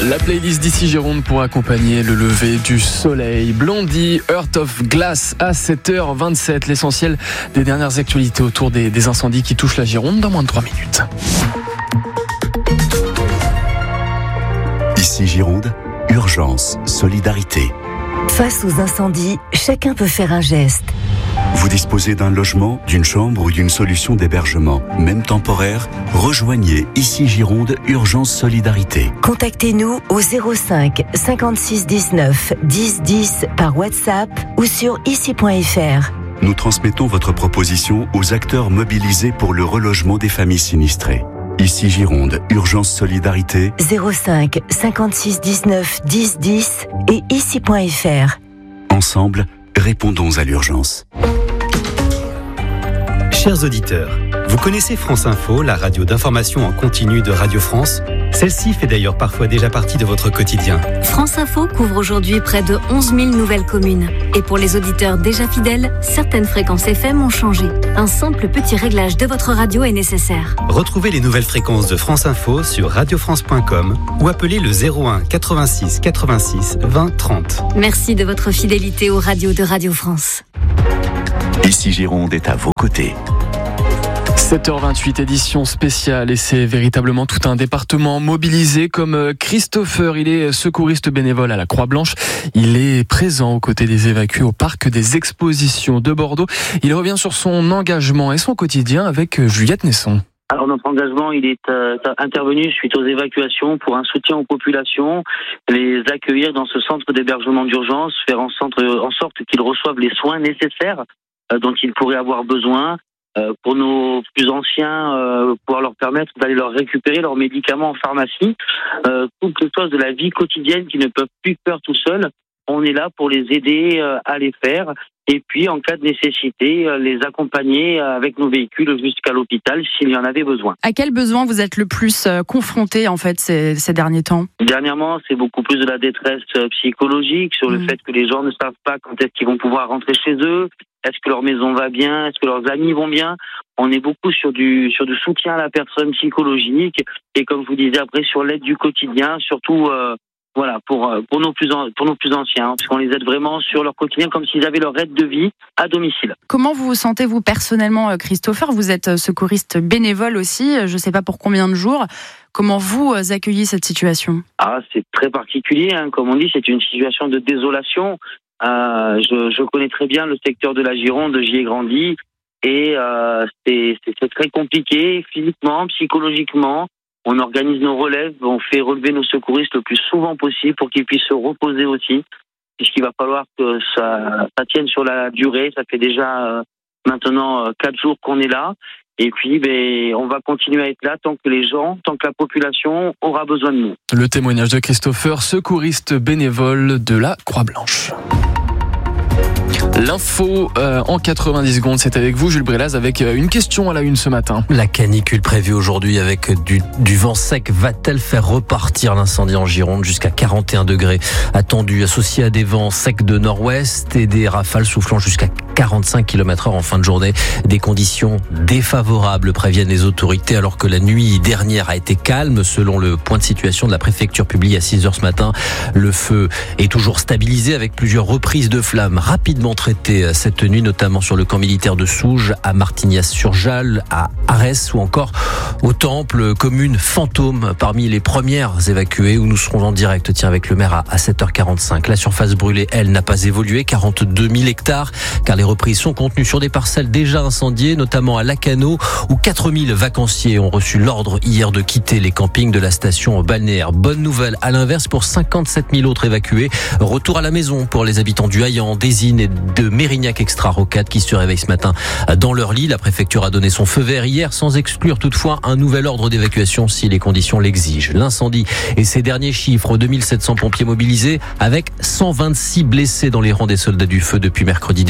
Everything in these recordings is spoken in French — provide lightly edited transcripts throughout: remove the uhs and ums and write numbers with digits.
La playlist d'ici Gironde pour accompagner le lever du soleil. Blondie, Heart of Glass à 7h27. L'essentiel des dernières actualités autour des incendies qui touchent la Gironde dans moins de 3 minutes. Ici Gironde, urgence, solidarité. Face aux incendies, chacun peut faire un geste. Vous disposez d'un logement, d'une chambre ou d'une solution d'hébergement, même temporaire, rejoignez Ici Gironde, urgence solidarité. Contactez-nous au 05 56 19 10 10 par WhatsApp ou sur ici.fr. Nous transmettons votre proposition aux acteurs mobilisés pour le relogement des familles sinistrées. Ici Gironde, urgence solidarité. 05 56 19 10 10 et ici.fr. Ensemble, répondons à l'urgence. Chers auditeurs, vous connaissez France Info, la radio d'information en continu de Radio France ? Celle-ci fait d'ailleurs parfois déjà partie de votre quotidien. France Info couvre aujourd'hui près de 11 000 nouvelles communes. Et pour les auditeurs déjà fidèles, certaines fréquences FM ont changé. Un simple petit réglage de votre radio est nécessaire. Retrouvez les nouvelles fréquences de France Info sur radiofrance.com ou appelez le 01 86 86 20 30. Merci de votre fidélité aux radios de Radio France. Ici Gironde est à vos côtés. 7h28, édition spéciale, et c'est véritablement tout un département mobilisé comme Christopher. Il est secouriste bénévole à la Croix-Blanche. Il est présent aux côtés des évacués au parc des expositions de Bordeaux. Il revient sur son engagement et son quotidien avec Juliette Nesson. Alors notre engagement, il est intervenu suite aux évacuations pour un soutien aux populations, les accueillir dans ce centre d'hébergement d'urgence, faire en sorte qu'ils reçoivent les soins nécessaires dont ils pourraient avoir besoin. Pour nos plus anciens, pouvoir leur permettre d'aller leur récupérer leurs médicaments en pharmacie, toutes les choses de la vie quotidienne qui ne peuvent plus faire tout seuls. On est là pour les aider à les faire, et puis en cas de nécessité, les accompagner avec nos véhicules jusqu'à l'hôpital s'il y en avait besoin. À quel besoin vous êtes le plus confronté en fait ces derniers temps ? Dernièrement, c'est beaucoup plus de la détresse psychologique sur le fait que les gens ne savent pas quand est-ce qu'ils vont pouvoir rentrer chez eux. Est-ce que leur maison va bien? Est-ce que leurs amis vont bien? On est beaucoup sur du soutien à la personne psychologique, et comme je vous disais après, sur l'aide du quotidien, surtout pour nos plus anciens, parce qu'on les aide vraiment sur leur quotidien comme s'ils avaient leur aide de vie à domicile. Comment vous vous sentez vous personnellement, Christopher? Vous êtes secouriste bénévole aussi, je ne sais pas pour combien de jours. Comment vous accueillez cette situation? C'est très particulier, comme on dit, c'est une situation de désolation. Je connais très bien le secteur de la Gironde, j'y ai grandi, et c'est très compliqué physiquement, psychologiquement. On organise nos relèves, on fait relever nos secouristes le plus souvent possible pour qu'ils puissent se reposer aussi, puisqu'il va falloir que ça tienne sur la durée. Ça fait déjà maintenant 4 jours qu'on est là, et puis on va continuer à être là tant que la population aura besoin de nous. Le témoignage de Christopher, secouriste bénévole de la Croix-Blanche. L'info en 90 secondes, c'est avec vous Jules Brélaz avec une question à la une ce matin. La canicule prévue aujourd'hui avec du vent sec va-t-elle faire repartir l'incendie en Gironde? Jusqu'à 41 degrés attendus, associés à des vents secs de nord-ouest et des rafales soufflant jusqu'à 45 km/h en fin de journée. Des conditions défavorables préviennent les autorités, alors que la nuit dernière a été calme. Selon le point de situation de la préfecture publié à 6h ce matin, le feu est toujours stabilisé avec plusieurs reprises de flammes rapidement traitées cette nuit, notamment sur le camp militaire de Souges, à Martignas-sur-Jalles, à Arès ou encore au Temple, commune fantôme parmi les premières évacuées, où nous serons en direct avec le maire à 7h45. La surface brûlée, elle, n'a pas évolué, 42 000 hectares, car les reprises sont contenues sur des parcelles déjà incendiées, notamment à Lacano, où 4000 vacanciers ont reçu l'ordre hier de quitter les campings de la station balnéaire. Bonne nouvelle, à l'inverse, pour 57 000 autres évacués. Retour à la maison pour les habitants du Haillan, d'Ésine et de Mérignac-Extra-Rocade qui se réveillent ce matin dans leur lit. La préfecture a donné son feu vert hier, sans exclure toutefois un nouvel ordre d'évacuation si les conditions l'exigent. L'incendie et ses derniers chiffres, 2700 pompiers mobilisés avec 126 blessés dans les rangs des soldats du feu depuis mercredi dernier selon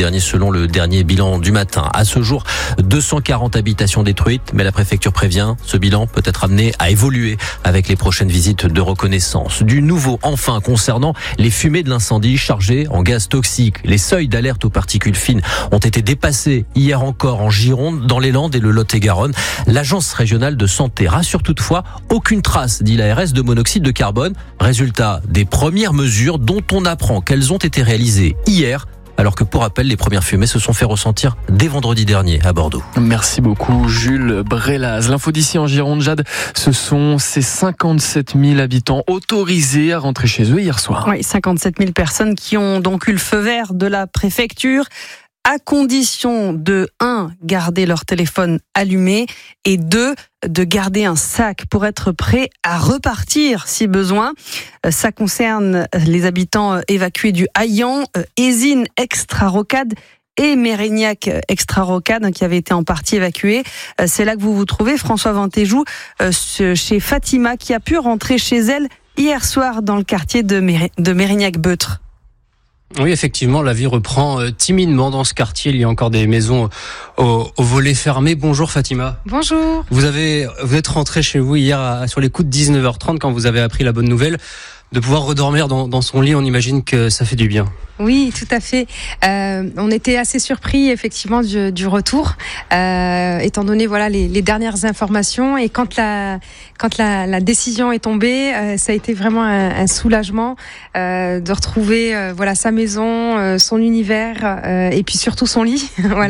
selon le dernier bilan du matin. À ce jour, 240 habitations détruites, mais la préfecture prévient, ce bilan peut être amené à évoluer avec les prochaines visites de reconnaissance. Du nouveau, enfin, concernant les fumées de l'incendie chargées en gaz toxique. Les seuils d'alerte aux particules fines ont été dépassés hier encore en Gironde, dans les Landes et le Lot-et-Garonne. L'agence régionale de santé rassure toutefois, aucune trace, dit l'ARS, de monoxyde de carbone. Résultat des premières mesures dont on apprend qu'elles ont été réalisées hier, alors que pour rappel, les premières fumées se sont fait ressentir dès vendredi dernier à Bordeaux. Merci beaucoup Jules Brélaz. L'info d'ici en Gironde, Jade, ce sont ces 57 000 habitants autorisés à rentrer chez eux hier soir. Oui, 57 000 personnes qui ont donc eu le feu vert de la préfecture, à condition de 1, garder leur téléphone allumé, et 2, de garder un sac pour être prêt à repartir si besoin. Ça concerne les habitants évacués du Haillan, Ézines, Extrarocade et Mérignac Extrarocade qui avaient été en partie évacués. C'est là que vous vous trouvez, François Ventéjou, chez Fatima, qui a pu rentrer chez elle hier soir dans le quartier de Mérignac-Beutre. Oui, effectivement, la vie reprend timidement dans ce quartier. Il y a encore des maisons au volet fermé. Bonjour Fatima. Bonjour. Vous êtes rentré chez vous hier sur les coups de 19h30 quand vous avez appris la bonne nouvelle de pouvoir redormir dans son lit. On imagine que ça fait du bien. Oui, tout à fait. On était assez surpris effectivement du retour, étant donné les dernières informations, et quand la décision est tombée, ça a été vraiment un soulagement de retrouver sa maison, son univers, et puis surtout son lit,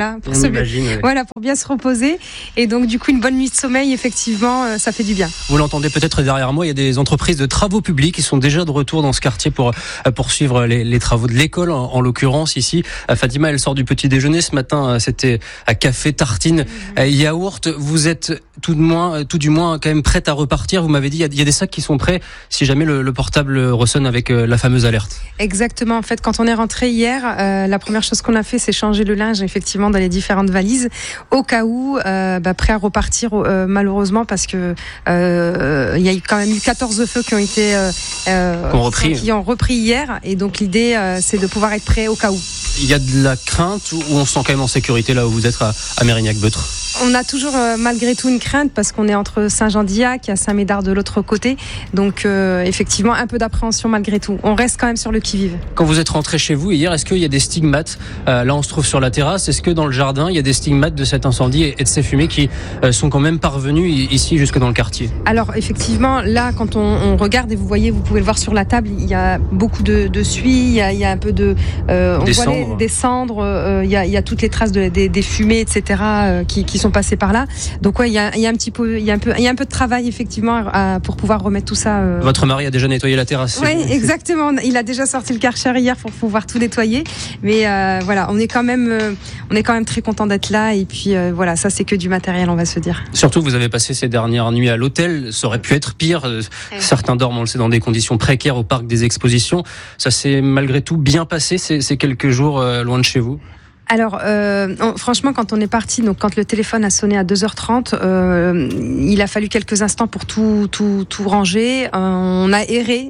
pour bien se reposer. Et donc du coup une bonne nuit de sommeil, effectivement, ça fait du bien. Vous l'entendez peut-être derrière moi, il y a des entreprises de travaux publics qui sont déjà de retour dans ce quartier pour poursuivre les travaux de l'école. En l'occurrence ici, Fatima, elle sort du petit déjeuner ce matin, c'était à café, tartine, yaourt. Vous êtes tout du moins quand même prête à repartir. Vous m'avez dit il y a des sacs qui sont prêts si jamais le portable ressonne avec la fameuse alerte. Exactement. En fait, quand on est rentré hier, la première chose qu'on a fait, c'est changer le linge effectivement dans les différentes valises au cas où, prêt à repartir malheureusement, parce que il y a quand même eu 14 feux qui ont été qui ont repris hier, et donc l'idée c'est de pouvoir être prêt au cas où. Il y a de la crainte ou on se sent quand même en sécurité là où vous êtes à Mérignac-Beutre? On a toujours malgré tout une crainte parce qu'on est entre Saint-Jean-d'Illac et Saint-Médard de l'autre côté. Donc effectivement un peu d'appréhension malgré tout. On reste quand même sur le qui-vive. Quand vous êtes rentré chez vous hier, est-ce qu'il y a des stigmates? Là on se trouve sur la terrasse. Est-ce que dans le jardin il y a des stigmates de cet incendie et de ces fumées qui sont quand même parvenus ici jusque dans le quartier? Alors effectivement là quand on regarde, et vous pouvez le voir sur la table, il y a beaucoup de suie, il y a un peu de des cendres, il y a toutes les traces des fumées, etc. qui sont passées par là. Donc il y a un peu de travail effectivement pour pouvoir remettre tout ça. Votre mari a déjà nettoyé la terrasse? Oui, exactement. Il a déjà sorti le Karcher hier pour pouvoir tout nettoyer. Mais on est quand même très content d'être là. Et puis ça c'est que du matériel, on va se dire. Surtout que vous avez passé ces dernières nuits à l'hôtel. Ça aurait pu être pire. Certains dorment, on le sait, dans des conditions précaires au parc des Expositions. Ça s'est malgré tout bien passé ces quelques jours loin de chez vous? Alors, franchement, quand on est parti, donc quand le téléphone a sonné à 2h30, il a fallu quelques instants pour tout ranger. On a erré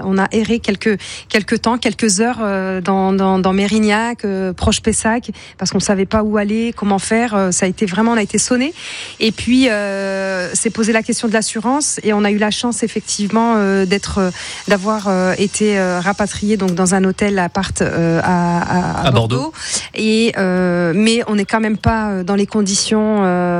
quelques temps, quelques heures dans Mérignac, proche Pessac, parce qu'on savait pas où aller, comment faire. On a été sonné. Et puis, s'est posé la question de l'assurance, et on a eu la chance effectivement d'avoir été rapatrié donc dans un hôtel appart à Bordeaux. Mais on n'est quand même pas dans des conditions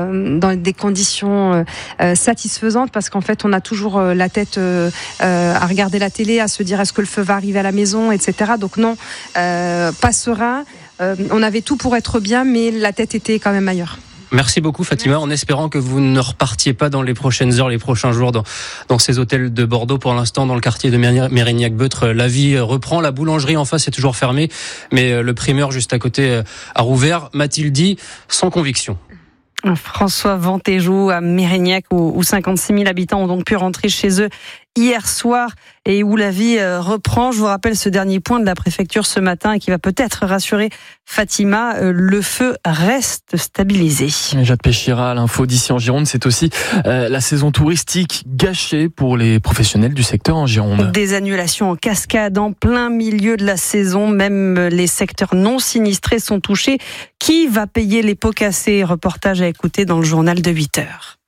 satisfaisantes, parce qu'en fait on a toujours la tête à regarder la télé, à se dire est-ce que le feu va arriver à la maison, etc. Donc non, pas serein. On avait tout pour être bien, mais la tête était quand même ailleurs. Merci beaucoup Fatima, en espérant que vous ne repartiez pas dans les prochaines heures, les prochains jours dans ces hôtels de Bordeaux. Pour l'instant, dans le quartier de Mérignac-Beutre, la vie reprend. La boulangerie en face est toujours fermée, mais le primeur juste à côté a rouvert. M'a-t-il dit, sans conviction. François Ventéjou à Mérignac, où 56 000 habitants ont donc pu rentrer chez eux hier soir et où la vie reprend. Je vous rappelle ce dernier point de la préfecture ce matin qui va peut-être rassurer Fatima. Le feu reste stabilisé. Jade Péchira, l'info d'ici en Gironde, c'est aussi la saison touristique gâchée pour les professionnels du secteur en Gironde. Des annulations en cascade en plein milieu de la saison. Même les secteurs non sinistrés sont touchés. Qui va payer les pots cassés? Reportage à écouter dans le journal de 8h.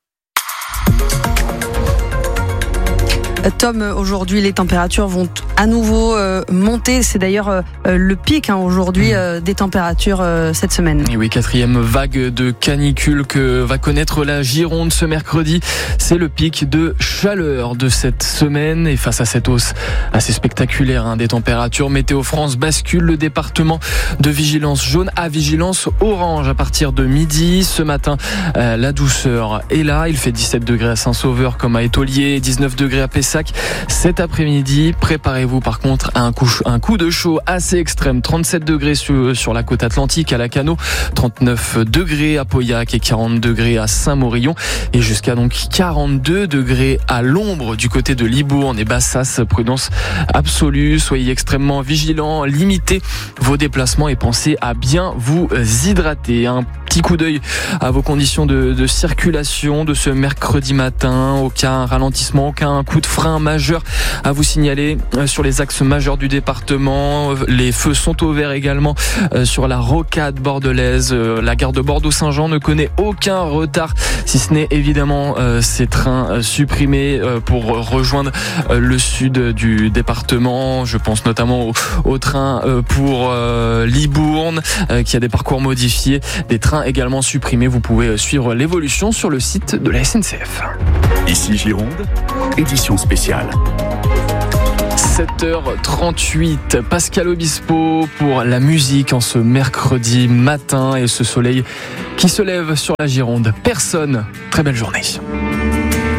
Tom, aujourd'hui, les températures vont à nouveau monter. C'est d'ailleurs le pic aujourd'hui des températures cette semaine. Et oui, 4e vague de canicule que va connaître la Gironde ce mercredi. C'est le pic de chaleur de cette semaine. Et face à cette hausse assez spectaculaire des températures, Météo France bascule le département de vigilance jaune à vigilance orange à partir de midi. Ce matin, la douceur est là. Il fait 17 degrés à Saint-Sauveur comme à Étolier, 19 degrés à Pessac. Cet après-midi, préparez-vous par contre à un coup de chaud assez extrême. 37 degrés sur la côte atlantique à Lacanau, 39 degrés à Pauillac et 40 degrés à Saint-Maurion et jusqu'à donc 42 degrés à l'ombre du côté de Libourne et Bassas. Prudence absolue, soyez extrêmement vigilants, limitez vos déplacements et pensez à bien vous hydrater. Un petit coup d'œil à vos conditions de circulation de ce mercredi matin. Aucun ralentissement, aucun coup de frein majeur à vous signaler sur les axes majeurs du département. Les feux sont au vert également sur la rocade bordelaise. La gare de Bordeaux-Saint-Jean ne connaît aucun retard, si ce n'est évidemment ces trains supprimés pour rejoindre le sud du département. Je pense notamment au train pour Libourne qui a des parcours modifiés, des trains également supprimés. Vous pouvez suivre l'évolution sur le site de la SNCF. Ici Gironde, édition spéciale. 7h38, Pascal Obispo pour la musique en ce mercredi matin et ce soleil qui se lève sur la Gironde. Personne, très belle journée.